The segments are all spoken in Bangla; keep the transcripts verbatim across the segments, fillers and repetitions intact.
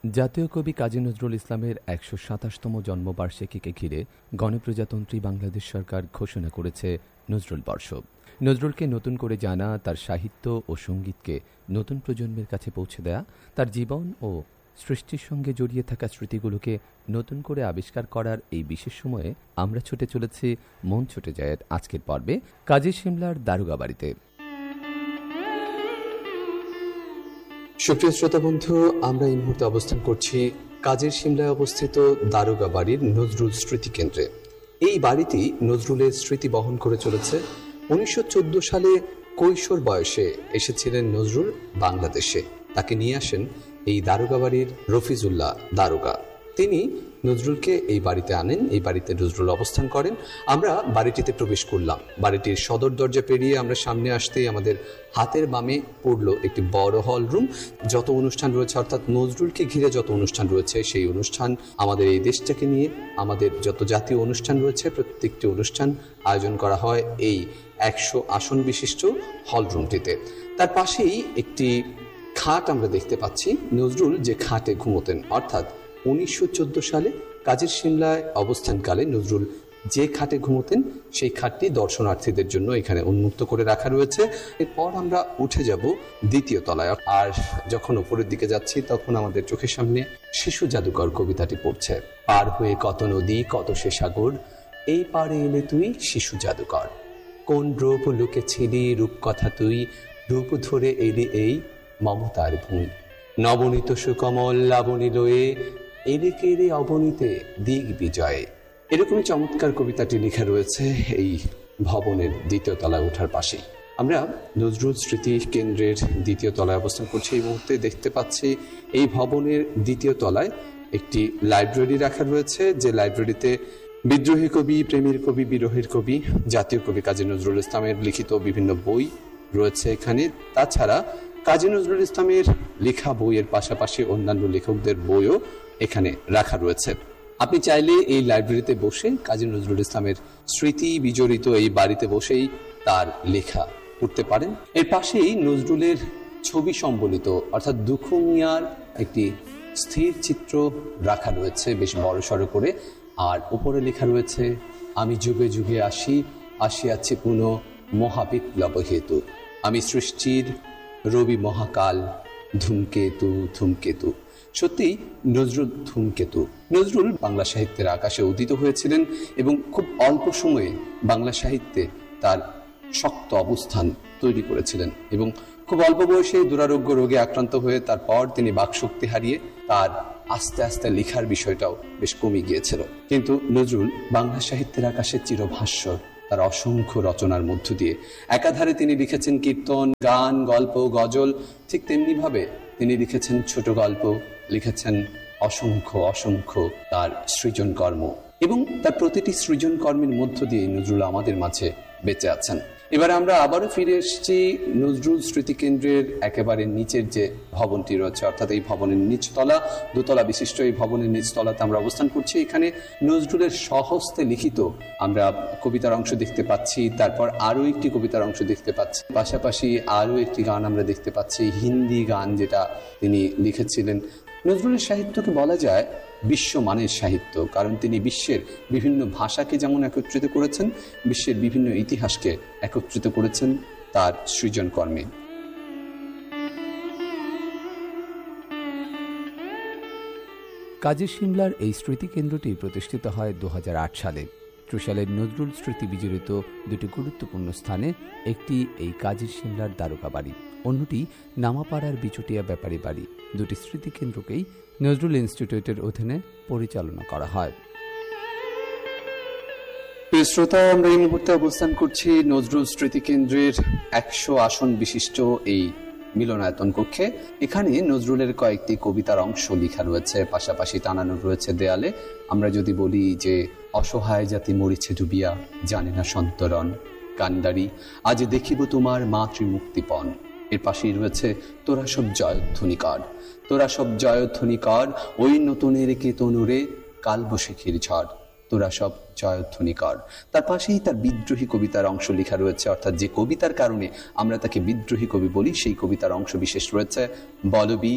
জাতীয় কবি কাজী নজরুল ইসলামের একশো সাতাশতম জন্মবার্ষিকীকে ঘিরে গণপ্রজাতন্ত্রী বাংলাদেশ সরকার ঘোষণা করেছে নজরুল বর্ষ। নজরুলকে নতুন করে জানা, তার সাহিত্য ও সঙ্গীতকে নতুন প্রজন্মের কাছে পৌঁছে দেয়া, তার জীবন ও সৃষ্টির সঙ্গে জড়িয়ে থাকা স্মৃতিগুলোকে নতুন করে আবিষ্কার করার এই বিশেষ সময়ে আমরা ছুটে চলেছি মন ছুটে যায় আজকের পর্বে কাজী শিমলার দারোগাবাড়িতে। সুপ্রিয় শ্রোতা বন্ধু, আমরা এই মুহূর্তে অবস্থান করছি কাজীর শিমলায় অবস্থিত দারোগাবাড়ির নজরুল স্মৃতি কেন্দ্রে। এই বাড়িটি নজরুলের স্মৃতি বহন করে চলেছে। উনিশশো চোদ্দ সালে কৈশোর বয়সে এসেছিলেন নজরুল বাংলাদেশে। তাকে নিয়ে আসেন এই দারোগাবাড়ির রফিজুল্লাহ দারোগা। তিনি নজরুলকে এই বাড়িতে আনেন। এই বাড়িতে নজরুল অবস্থান করেন। আমরা বাড়িটিতে প্রবেশ করলাম। বাড়িটির সদর দরজা পেরিয়ে আমরা সামনে আসতেই আমাদের হাতের বামে পড়লো একটি বড় হল রুম। যত অনুষ্ঠান রয়েছে, অর্থাৎ নজরুলকে ঘিরে যত অনুষ্ঠান রয়েছে, সেই অনুষ্ঠান আমাদের এই দেশটাকে নিয়ে আমাদের যত জাতীয় অনুষ্ঠান রয়েছে, প্রত্যেকটি অনুষ্ঠান আয়োজন করা হয় এই একশো আসন বিশিষ্ট হল রুমটিতে। তার পাশেই একটি খাট আমরা দেখতে পাচ্ছি। নজরুল যে খাটে ঘুমোতেন, অর্থাৎ উনিশশো চোদ্দ সালে কাজীর শিমলায় অবস্থানকালে নজরুল যে খাটে ঘুমোতেন, সেই খাটটি দর্শনার্থীদের জন্য এখানে উন্মুক্ত করে রাখা রয়েছে। এরপর আমরা উঠে যাব দ্বিতীয় তলায়। আর যখন উপরের দিকে যাচ্ছি, তখন আমাদের চোখের সামনে শিশু জাদুকর কবিতাটি পড়ছে। পার হয়ে কত নদী, কত সে সাগর, এই পারে এলে তুই শিশু জাদুকর। কোন রূপ লুকেছিলি, রূপকথা তুই, রূপ ধরে এলি এই মমতার ভূমি। নবনীত সুকমল লাবণী লয়ে, এলে কেড়ে অবনীতে দিক বিজয়ে। এরকমই চমৎকার কবিতাটি লেখা রয়েছে এই ভবনের দ্বিতীয় তলায় ওঠার পাশে। আমরা নজরুল স্মৃতি কেন্দ্রের দ্বিতীয় তলায় অবস্থান করছি। এই মুহূর্তে দেখতে পাচ্ছি এই ভবনের দ্বিতীয় তলায় একটি লাইব্রেরি রাখা রয়েছে, যে লাইব্রেরিতে বিদ্রোহী কবি, প্রেমের কবি, বিরহের কবি, জাতীয় কবি কাজী নজরুল ইসলামের লিখিত বিভিন্ন বই রয়েছে এখানে। তাছাড়া কাজী নজরুল ইসলামের লেখা বইয়ের পাশাপাশি অন্যান্য লেখকদের বইও এখানে রাখা রয়েছে। আপনি চাইলে এই লাইব্রেরিতে বসে কাজী নজরুল ইসলামের স্মৃতি বিজড়িত এই বাড়িতে বসেই তার লেখা পড়তে পারেন। এর পাশেই নজরুলের ছবি সম্বলিত, অর্থাৎ দুখু মিয়ার একটি স্থির চিত্র রাখা রয়েছে বেশ বড় সড়ো করে। আর উপরে লেখা রয়েছে, আমি যুগে যুগে আসি, আসিয়াছি পুনঃ মহাবিপ্লব হেতু, আমি সৃষ্টির রবি মহাকাল, ধূমকেতু ধূমকেতু। সত্যি নজরুল ধূমকেতু। নজরুল বাংলা সাহিত্যের আকাশে উদিত হয়েছিলেন এবং খুব অল্প সময়ে বাংলা সাহিত্যে তার শক্ত অবস্থান তৈরি করেছিলেন এবং খুব অল্প বয়সে দুরারোগ্য রোগে আক্রান্ত হয়ে তারপর তিনি বাকশক্তি হারিয়ে তার আস্তে আস্তে লেখার বিষয়টাও বেশ কমে গিয়েছিল। কিন্তু নজরুল বাংলা সাহিত্যের আকাশে চিরভাস্বর। তার অসংখ্য রচনার মধ্য দিয়ে একাধারে তিনি লিখেছেন কীর্তন, গান, গল্প, গজল। ঠিক তেমনি ভাবে তিনি লিখেছেন ছোট গল্প, লিখেছেন অসংখ্য অসংখ্য তার সৃজন কর্ম এবং তার প্রতিটি সৃজন কর্মের মধ্য দিয়ে নজরুল আমাদের মাঝে বেঁচে আছেন। এবার আমরা আবারও ফিরে এসেছি নজরুল স্মৃতি কেন্দ্রের একেবারে নিচের যে ভবনটি রয়েছে, অর্থাৎ এই ভবনের নিচতলা, দোতলা বিশিষ্ট এই ভবনের নিচতলাতে আমরা অবস্থান করছি। এখানে নজরুলের স্বহস্তে লিখিত আমরা কবিতার অংশ দেখতে পাচ্ছি। তারপর আরও একটি কবিতার অংশ দেখতে পাচ্ছি। পাশাপাশি আরও একটি গান আমরা দেখতে পাচ্ছি, হিন্দি গান যেটা তিনি লিখেছিলেন। নজরুলের সাহিত্যকে বলা যায় বিশ্বমানের সাহিত্য, কারণ তিনি বিশ্বের বিভিন্ন ভাষাকে যেমন একত্রিত করেছেন, বিশ্বের বিভিন্ন ইতিহাসকে একত্রিত করেছেন তার সৃজন কর্মে। কাজী শিমলার এই স্মৃতি কেন্দ্রটি প্রতিষ্ঠিত হয় দু হাজার আট সালে। ত্রিশালের নজরুল স্মৃতি বিজড়িত দুটি গুরুত্বপূর্ণ স্থানে, একটি এই কাজী শিমলার দারোগা বাড়ি, অন্যটি নামাপাড়ার বিচুটিয়া ব্যাপারী বাড়ি। দুটি স্মৃতি কেন্দ্রকেই নজরুল ইনস্টিটিউটের অধীনে পরিচালনা করা হয়। শ্রোতা, আমরা এই মুহূর্তে অবস্থান করছি নজরুল স্মৃতি কেন্দ্রের একশো আসন বিশিষ্ট এই মিলনায়তন কক্ষে। এখানে নজরুলের কয়েকটি কবিতার অংশ লেখা রয়েছে, পাশাপাশি টানানো রয়েছে দেয়ালে। আমরা যদি বলি যে অসহায় জাতি মরিছে ডুবিয়া, জানে না সন্তরণ, কান্ডারি আজ দেখিব তোমার মাতৃমুক্তিপণ। এর পাশেই রয়েছে তোরা সব জয়ধ্বনি কর, তোরা সব জয়ধ্বনি কর, ওই নতুনের কেতনুরে কালবৈশাখীর ঝড়, তোরা সব জয়ধ্বনি কর। তার পাশেই তার বিদ্রোহী কবিতার অংশ লেখা রয়েছে, অর্থাৎ যে কবিতার কারণে আমরা তাকে বিদ্রোহী কবি বলি, সেই কবিতার অংশ বিশেষ রয়েছে। বলবীর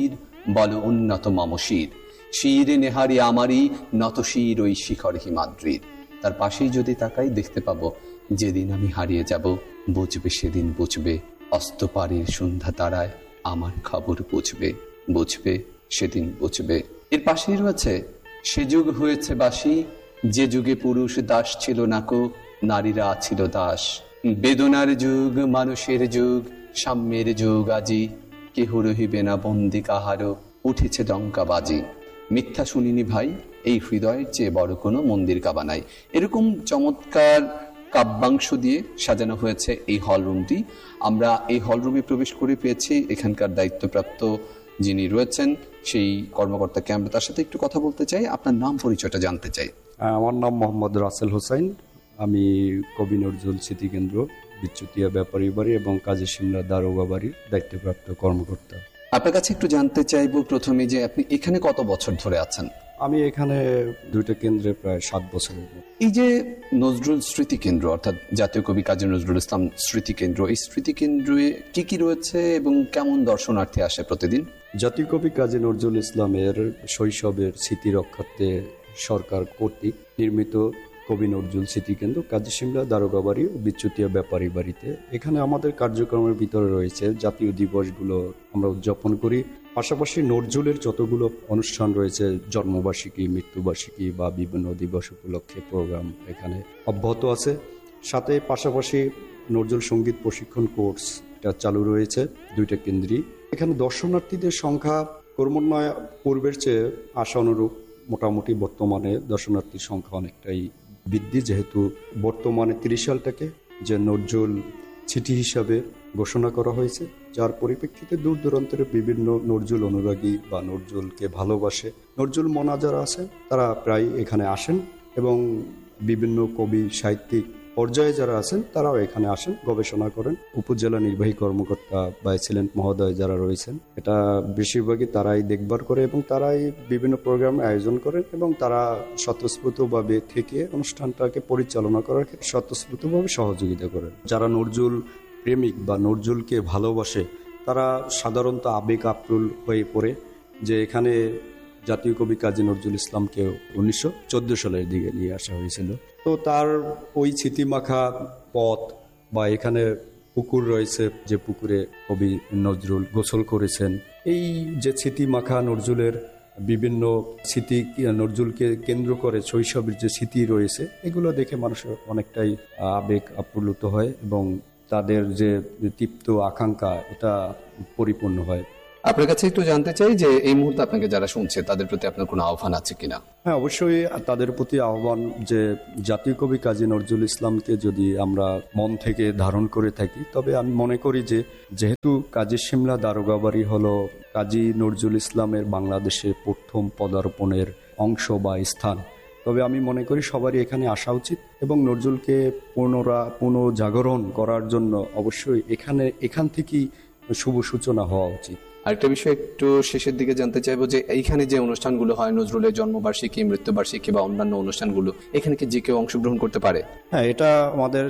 বলো উন্নত মম শির, শির নেহারি আমারই নত শির ওই শিখর হিমাদ্রির। তার পাশেই যদি তাকাই দেখতে পাবো, যেদিন আমি হারিয়ে যাব বুঝবে সেদিন বুঝবে, অস্তপারের সন্ধ্যা তারায় আমার খবর বুঝবে, বুঝবে সেদিন বুঝবে। এর পাশেই রয়েছে, সে যুগ হয়েছে বাসি, যে যুগে পুরুষ দাস ছিল নাকো, নারীরা ছিল দাস। বেদনার যুগ মানুষের যুগ, সাম্যের যুগ আজি, কেহ রহিবে না বন্দি কাহারো, উঠেছে ডঙ্কা বাজি। মিথ্যা শুনিনি ভাই, এই হৃদয়ের চেয়ে বড় কোনো মন্দির কাবা নাই। এরকম চমৎকার কাব্যাংশ দিয়ে সাজানো হয়েছে এই হলরুমটি। আমরা এই হলরুমে প্রবেশ করে পেয়েছি এখানকার দায়িত্বপ্রাপ্ত যিনি রয়েছেন সেই কর্মকর্তাকে। আমরা তার সাথে একটু কথা বলতে চাই, আপনার নাম পরিচয়টা জানতে চাই। আমার নাম মোহাম্মদ রাসেল হোসাইন, আমি কবি নজরুল স্মৃতি কেন্দ্র, বিচ্যুতিয়া ব্যাপারী বাড়ি এবং কাজী শিমলা দারোগা বাড়ির দায়িত্বপ্রাপ্ত কর্মকর্তা। আপনার কাছে একটু জানতে চাইবো প্রথমে যে আপনি এখানে কত বছর ধরে আছেন? আমি এখানে দুইটা কেন্দ্রে প্রায় সাত বছর। এই যে নজরুল স্মৃতি কেন্দ্র অর্থাৎ জাতীয় কবি কাজী নজরুল ইসলাম স্মৃতি কেন্দ্র, এই স্মৃতি কেন্দ্রে কি কি রয়েছে এবং কেমন দর্শনার্থী আসে প্রতিদিন? জাতীয় কবি কাজী নজরুল ইসলামের শৈশবের স্মৃতি রক্ষার্থে সরকার কর্তৃক নির্মিত কবি নজরুল স্মৃতি কেন্দ্র কাজী শিমলা দারোগা বাড়ি ও বিচ্যুতিয়া ব্যাপারী বাড়িতে। এখানে আমাদের কার্যক্রমের ভিতরে রয়েছে জাতীয় দিবসগুলো আমরা উদযাপন করি, পাশাপাশি নজরুলের যতগুলো অনুষ্ঠান রয়েছে, জন্মবার্ষিকী, মৃত্যুবার্ষিকী বা বিভিন্ন দিবস উপলক্ষে প্রোগ্রাম এখানে অব্যাহত আছে। সাথে পাশাপাশি নজরুল সঙ্গীত প্রশিক্ষণ কোর্স এটা চালু রয়েছে দুইটা কেন্দ্রই। এখানে দর্শনার্থীদের সংখ্যা ক্রমান্বয়ে পূর্বের চেয়ে আশানুরূপ মোটামুটি বর্তমানে দর্শনার্থীর সংখ্যা অনেকটাই বৃদ্ধি, যেহেতু বর্তমানে তিরিশ সালটাকে যে নজরুল চিঠি হিসাবে ঘোষণা করা হয়েছে, যার পরিপ্রেক্ষিতে দূর দূরান্তের বিভিন্ন নজরুল অনুরাগী বা নজরুলকে ভালোবাসে, নজরুল মনা যারা আছে তারা প্রায় এখানে আসেন এবং বিভিন্ন কবি সাহিত্যিক পর্যায়ে যারা আছেন তারাও এখানে আসেন, গবেষণা করেন। উপজেলা নির্বাহী কর্মকর্তা বা এক্সিলেন্ট মহোদয় যারা রয়েছেন, এটা বেশিরভাগই তারাই দেখভাল করে এবং তারাই বিভিন্ন প্রোগ্রাম আয়োজন করেন এবং তারা স্বতঃস্ফূর্তভাবে থেকে অনুষ্ঠানটাকে পরিচালনা করার ক্ষেত্রে স্বতঃস্ফূর্তভাবে সহযোগিতা করেন। যারা নজরুল প্রেমিক বা নজরুলকে ভালোবাসে তারা সাধারণত আবেগ আপ্লুল হয়ে পড়ে যে এখানে জাতীয় কবি কাজী নজরুল ইসলামকে উনিশশো চোদ্দ সালের দিকে নিয়ে আসা হয়েছিল। তো তার ওই স্মৃতিমাখা পথ বা এখানে পুকুর রয়েছে, যে পুকুরে কবি নজরুল গোসল করেছেন, এই যে স্মৃতিমাখা নজরুলের বিভিন্ন স্মৃতি, নজরুলকে কেন্দ্র করে শৈশবের যে স্মৃতি রয়েছে, এগুলো দেখে মানুষ অনেকটাই আবেগ আপ্লুত হয় এবং তাদের যে তৃপ্ত আকাঙ্ক্ষা এটা পরিপূর্ণ হয়। আপনার কাছে একটু জানতে চাই যে এই মুহূর্তে আপনাকে যারা শুনছে তাদের প্রতি আপনার কোনো আহ্বান আছে কিনা? হ্যাঁ, অবশ্যই তাদের প্রতি আহ্বান যে জাতীয় কবি কাজী নজরুল ইসলামকে যদি আমরা মন থেকে ধারণ করে থাকি, তবে আমি মনে করি যে যেহেতু কাজী শিমলা দারোগা বাড়ি হলো কাজী নজরুল ইসলামের বাংলাদেশে প্রথম পদার্পণের অংশ বা স্থান, তবে আমি মনে করি সবারই এখানে আসা উচিত এবং নজরুলকে পুনরা পুনর্জাগরণ করার জন্য অবশ্যই এখানে এখান থেকেই শুভ সূচনা হওয়া উচিত। আরেকটা বিষয় একটু শেষের দিকে জানতে চাইবো যে এইখানে যে অনুষ্ঠানগুলো হয়, নজরুলের জন্মবার্ষিকী, মৃত্যুবার্ষিকী বা অন্যান্য অনুষ্ঠানগুলো, এখানে কি যে কেউ অংশগ্রহণ করতে পারে? হ্যাঁ, এটা আমাদের